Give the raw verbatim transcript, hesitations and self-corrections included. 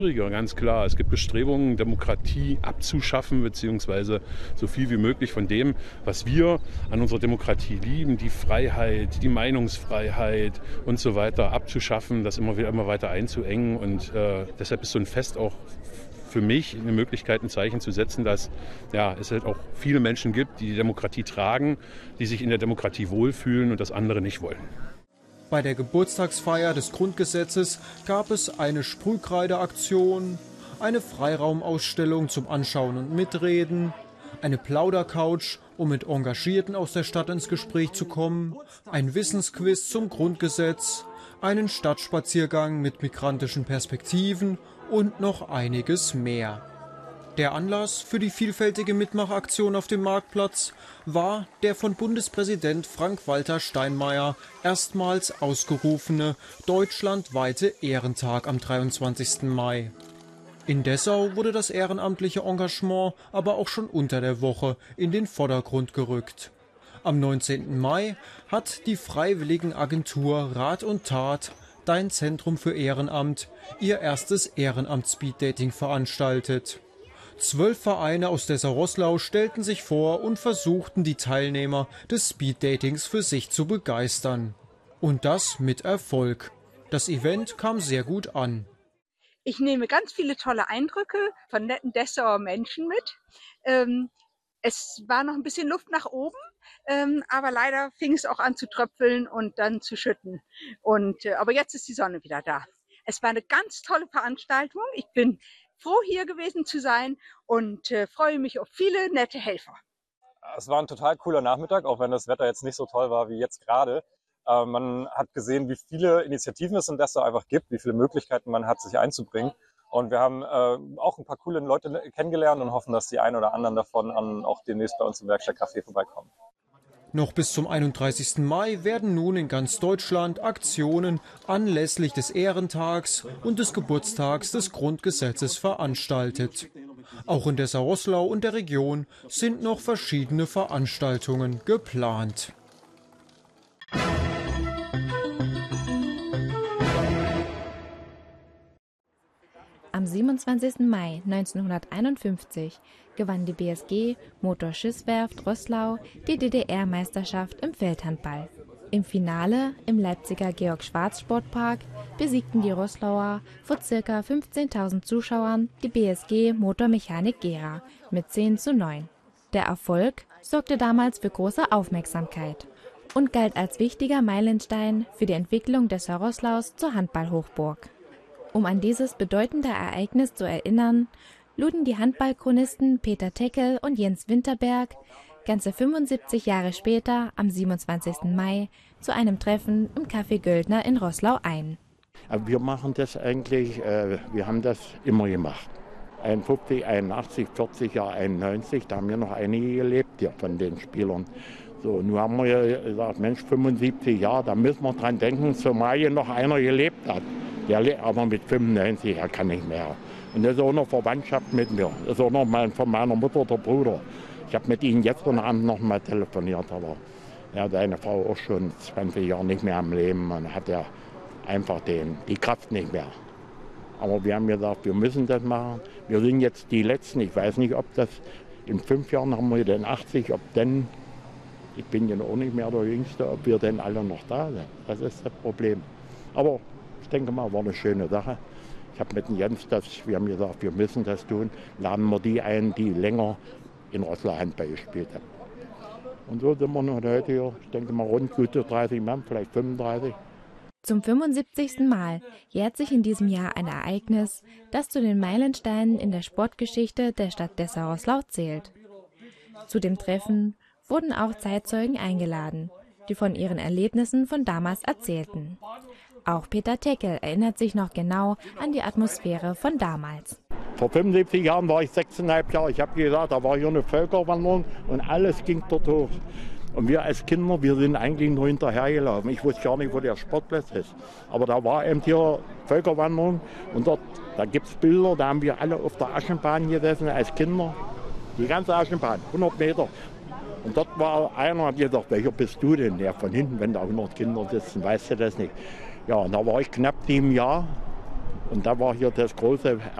Ganz klar, es gibt Bestrebungen, Demokratie abzuschaffen, beziehungsweise so viel wie möglich von dem, was wir an unserer Demokratie lieben, die Freiheit, die Meinungsfreiheit und so weiter abzuschaffen, das immer wieder immer weiter einzuengen. Und äh, deshalb ist so ein Fest auch für mich eine Möglichkeit, ein Zeichen zu setzen, dass ja, es halt auch viele Menschen gibt, die die Demokratie tragen, die sich in der Demokratie wohlfühlen und das andere nicht wollen. Bei der Geburtstagsfeier des Grundgesetzes gab es eine Sprühkreideaktion, eine Freiraumausstellung zum Anschauen und Mitreden, eine Plaudercouch, um mit Engagierten aus der Stadt ins Gespräch zu kommen, ein Wissensquiz zum Grundgesetz, einen Stadtspaziergang mit migrantischen Perspektiven und noch einiges mehr. Der Anlass für die vielfältige Mitmachaktion auf dem Marktplatz war der von Bundespräsident Frank-Walter Steinmeier erstmals ausgerufene deutschlandweite Ehrentag am dreiundzwanzigsten Mai. In Dessau wurde das ehrenamtliche Engagement aber auch schon unter der Woche in den Vordergrund gerückt. Am neunzehnten Mai hat die Freiwilligenagentur Rat und Tat, Dein Zentrum für Ehrenamt, ihr erstes Ehrenamt-Speeddating veranstaltet. Zwölf Vereine aus Dessau-Roßlau stellten sich vor und versuchten, die Teilnehmer des Speeddatings für sich zu begeistern. Und das mit Erfolg. Das Event kam sehr gut an. Ich nehme ganz viele tolle Eindrücke von netten Dessauer Menschen mit. Ähm, es war noch ein bisschen Luft nach oben, ähm, aber leider fing es auch an zu tröpfeln und dann zu schütten. Und, äh, aber jetzt ist die Sonne wieder da. Es war eine ganz tolle Veranstaltung. Ich bin froh, hier gewesen zu sein und äh, freue mich auf viele nette Helfer. Es war ein total cooler Nachmittag, auch wenn das Wetter jetzt nicht so toll war wie jetzt gerade. Äh, man hat gesehen, wie viele Initiativen es in Dessau einfach gibt, wie viele Möglichkeiten man hat, sich einzubringen. Und wir haben äh, auch ein paar coole Leute kennengelernt und hoffen, dass die ein oder anderen davon an auch demnächst bei uns im Werkstattcafé vorbeikommen. Noch bis zum einunddreißigsten Mai werden nun in ganz Deutschland Aktionen anlässlich des Ehrentags und des Geburtstags des Grundgesetzes veranstaltet. Auch in Dessau-Roßlau und der Region sind noch verschiedene Veranstaltungen geplant. Am siebenundzwanzigsten Mai neunzehnhunderteinundfünfzig gewann die B S G Motorschiffswerft Roßlau die D D R-Meisterschaft im Feldhandball. Im Finale im Leipziger Georg-Schwarz-Sportpark besiegten die Roßlauer vor ca. fünfzehntausend Zuschauern die B S G Motormechanik Gera mit zehn zu neun. Der Erfolg sorgte damals für große Aufmerksamkeit und galt als wichtiger Meilenstein für die Entwicklung Dessau-Roßlaus zur Handballhochburg. Um an dieses bedeutende Ereignis zu erinnern, luden die Handballchronisten Peter Teckel und Jens Winterberg ganze fünfundsiebzig Jahre später, am siebenundzwanzigsten Mai, zu einem Treffen im Café Göldner in Roßlau ein. Wir machen das eigentlich, äh, wir haben das immer gemacht. einundfünfzig, einundachtzig, vierzig Jahre, einundneunzig, da haben wir noch einige gelebt hier von den Spielern. So, nun haben wir gesagt, Mensch, fünfundsiebzig Jahre, da müssen wir dran denken, zumal hier noch einer gelebt hat. Der lebt aber mit fünfundneunzig, er kann nicht mehr. Und das ist auch noch Verwandtschaft mit mir. Das ist auch noch mein, von meiner Mutter der Bruder. Ich habe mit ihm jetzt Abend noch mal telefoniert, aber ja, seine Frau auch schon zwanzig Jahre nicht mehr am Leben und hat er einfach den, die Kraft nicht mehr. Aber wir haben gesagt, wir müssen das machen. Wir sind jetzt die Letzten. Ich weiß nicht, ob das in fünf Jahren haben wir den achtzig, ob denn, ich bin ja auch nicht mehr der Jüngste, ob wir denn alle noch da sind. Das ist das Problem. Aber ich denke mal, war eine schöne Sache. Ich habe mit dem Jens das, wir haben gesagt, wir müssen das tun. Laden wir die ein, die länger in Roßlau Handball gespielt haben. Und so sind wir noch heute hier, ich denke mal rund gute dreißig Mann, vielleicht fünfunddreißig. Zum fünfundsiebzigsten Mal jährt sich in diesem Jahr ein Ereignis, das zu den Meilensteinen in der Sportgeschichte der Stadt Dessau-Roßlau zählt. Zu dem Treffen wurden auch Zeitzeugen eingeladen, die von ihren Erlebnissen von damals erzählten. Auch Peter Teckel erinnert sich noch genau an die Atmosphäre von damals. Vor fünfundsiebzig Jahren war ich sechseinhalb Jahre. Ich habe gesagt, da war hier eine Völkerwanderung und alles ging dort hoch. Und wir als Kinder, wir sind eigentlich nur hinterhergelaufen. Ich wusste gar nicht, wo der Sportplatz ist. Aber da war eben hier Völkerwanderung und dort, da gibt es Bilder, da haben wir alle auf der Aschenbahn gesessen als Kinder. Die ganze Aschenbahn, hundert Meter. Und dort war einer, hat gesagt, welcher bist du denn? Ja, von hinten, wenn da hundert Kinder sitzen, weißt du das nicht. Ja, und da war ich knapp sieben Jahre Und da war hier das große